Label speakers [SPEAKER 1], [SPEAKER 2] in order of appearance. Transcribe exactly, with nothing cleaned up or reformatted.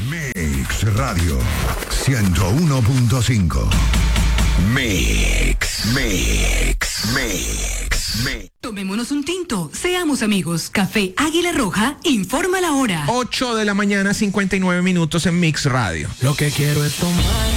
[SPEAKER 1] Mix Radio ciento uno punto cinco. Mix, Mix, Mix, Mix.
[SPEAKER 2] Tomémonos un tinto, seamos amigos. Café Águila Roja informa la hora.
[SPEAKER 3] ocho de la mañana, cincuenta y nueve minutos en Mix Radio.
[SPEAKER 4] Lo que quiero es tomar.